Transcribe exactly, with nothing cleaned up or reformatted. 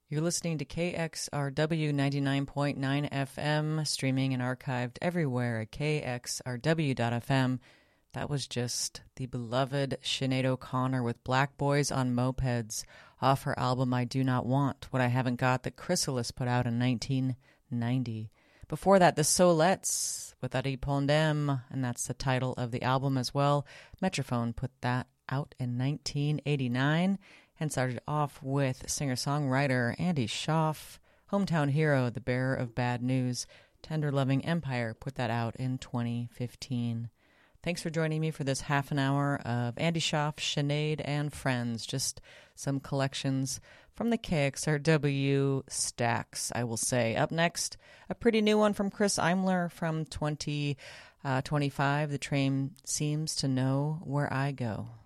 You're listening to K X R W ninety-nine point nine F M, streaming and archived everywhere at K X R W dot F M. That was just the beloved Sinead O'Connor with Black Boys on Mopeds off her album I Do Not Want, What I Haven't Got that Chrysalis put out in nineteen ninety. Before that, the Solettes with Ari Pondem, and that's the title of the album as well. Metrophone put that out in nineteen eighty-nine. And started off with singer-songwriter Andy Schaaf, Hometown Hero, The Bearer of Bad News, Tender Loving Empire, put that out in twenty fifteen. Thanks for joining me for this half an hour of Andy Schaaf, Sinead, and Friends. Just some collections from the K X R W stacks, I will say. Up next, a pretty new one from Chris Imler from twenty twenty-five. The Train Seems to Know Where I Go.